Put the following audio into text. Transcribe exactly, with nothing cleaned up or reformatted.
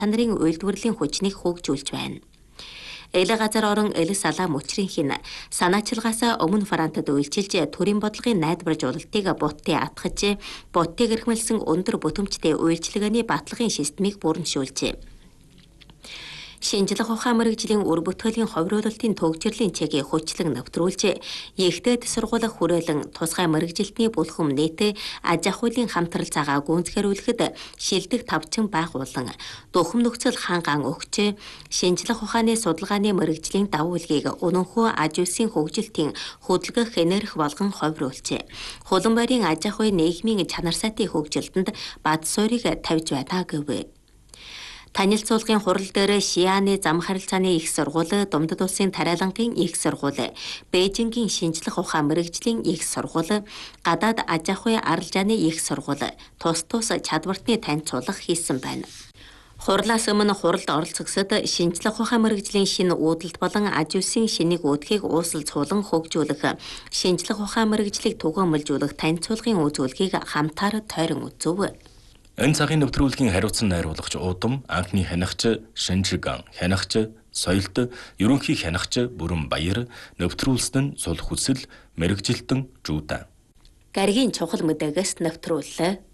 нарын үйлдвэрлэлийн хүчнийг хөгжүүлж байна. Эл газар орон эл салаа мөчрийнх нь санаачилгаасаа өмнө Франтад үйлчилж төрийн бодлогын найдваржуулалтыг Буддын атгаж, Буддыг эрхмэлсэн өндөр бүтэмжтэй үйлчилгээний баталгын системийг бүрэншүүлжээ. Шинжлэх ухаан мэргэжлийн үр бүтээлийн ховруулалтын төгжрлийн чигийг хүчлэн нэвтрүүлж, Егтэйд сургуулах хүрээлэн тусгай мэргэжилтний бүлхэм нийт аж ахуйлын хамтрал цагаа гүйцэтгэхүйхэд шилдэг тавчин байгуулан дөхөм нөхцөл хангаан өгч, шинжлэх ухааны судалгааны мэргэжлийн давуулгийг өнөнхөө аж үйлсийн хөгжилтийн хөдөлгөх энерги болгон ховруулжээ. Хулан байрын аж ахуй нийгмийн чанар сайтын хөгжилтөнд бад суурийг тавьж байна гэв. Танилцуулгын хурал дээр Шианы зам харилцааны их сургууль, Думдад улсын тариалангын их сургууль, Бээжингийн шинжлэх ухаан мэргэжлийн их сургууль, гадаад аж ахуй арилжааны их сургууль тус тус чадвартны танилцуулга хийсэн байна. Хурлаас өмнө хуралд оролцогсод шинжлэх ухаан мэргэжлийн шинэ үүдэлт болон аж үйлсийн шинийг үүдхийг уусалцуулан хөгжүүлэх, шинжлэх ухаан мэргэжлийг түгээмэлжүүлэх танилцуулгын үзүүлгийг хамтаар тойрон үзв. Энэ цагийн нэвтрүүлгийн хариуцсан найруулагч Удам, анхны хянагч Шинжиган, хянагч Соёлт, ерөнхий хянагч Бүрэн Баяр, нэвтрүүлсэн нь Сул Хүсэл, мэргэжилтэн Жуудан. Гаригийн чухал мэдээгээс нэвтрүүллээ.